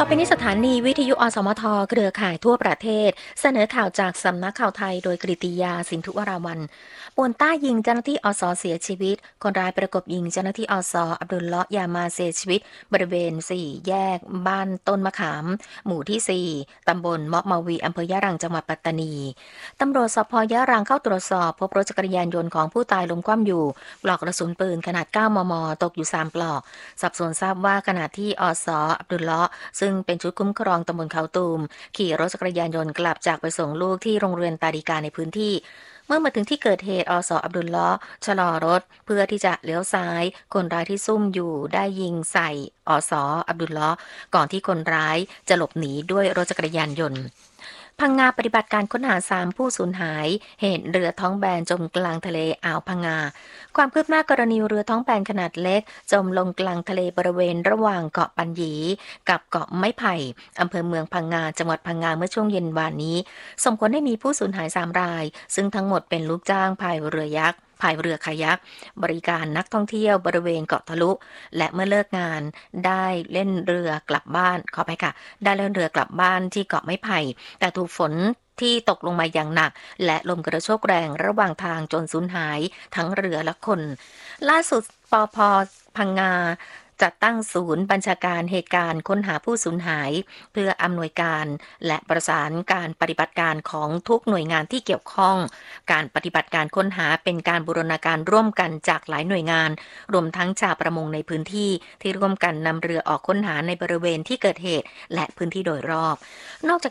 อไปนี้สถานีวิทยุอสมทเครือข่ายทั่วประเทศเสนอข่าวจากสำนักข่าวไทยโดยกฤติยาสินธุวราวัลย์ปวนต้ายิงเจ้าหน้าที่อสเสียชีวิตคนร้ายประกบยิงเจ้าหน้าที่อสอับดุลเลาะห์ยามาเสียชีวิตบริเวณ4แยกบ้านต้นมะขามหมู่ที่4ตำบลเมาะมาวีอำเภอยะรังจังหวัดปัตตานีตำรวจสพยะรังเข้าตรวจสอบพบรถจักรยานยนต์ของผู้ตายล้มคว่ำอยู่ปลอกกระสุนปืนขนาด9 มมตกอยู่3 ปลอกสอบสวนทราบว่าขณะที่อสอับดุลเลาะห์ซึ่งเป็นชุดคุ้มครองตำบลเขาตูมขี่รถจักรยานยนต์กลับจากไปส่งลูกที่โรงเรียนตาดีกาในพื้นที่เมื่อมาถึงที่เกิดเหตุอสอับดุลเลาะห์ชะลอรถเพื่อที่จะเลี้ยวซ้ายคนร้ายที่ซุ่มอยู่ได้ยิงใส่อสอับดุลเลาะห์ก่อนที่คนร้ายจะหลบหนีด้วยรถจักรยานยนต์พังงาปฏิบัติการค้นหา3ผู้สูญหายเหตุเรือท้องแบนจมกลางทะเลอ่าวพังงาความคืบหน้ากรณีเรือท้องแบนขนาดเล็กจมลงกลางทะเลบริเวณระหว่างเกาะปัญญีกับเกาะไม้ไผ่อำเภอเมืองพังงาจังหวัดพังงาเมื่อช่วงเย็นวานนี้ส่งผลให้มีผู้สูญหาย3 รายซึ่งทั้งหมดเป็นลูกจ้างพายเรือยักษ์พายเรือคายักบริการนักท่องเที่ยวบริเวณเกาะทะลุและเมื่อเลิกงานได้เล่นเรือกลับบ้านขอไปค่ะได้เล่นเรือกลับบ้านที่เกาะไม้ไผ่แต่ถูกฝนที่ตกลงมาอย่างหนักและลมกระโชกแรงระหว่างทางจนสูญหายทั้งเรือและคนล่าสุดปภ.พังงาจัดตั้งศูนย์บัญชาการเหตุการณ์ค้นหาผู้สูญหายเพื่ออำนวยการและประสานการปฏิบัติการของทุกหน่วยงานที่เกี่ยวข้องการปฏิบัติการค้นหาเป็นการบูรณาการร่วมกันจากหลายหน่วยงานรวมทั้งชาวประมงในพื้นที่ที่ร่วมกันนำเรือออกค้นหาในบริเวณที่เกิดเหตุและพื้นที่โดยรอบนอกจาก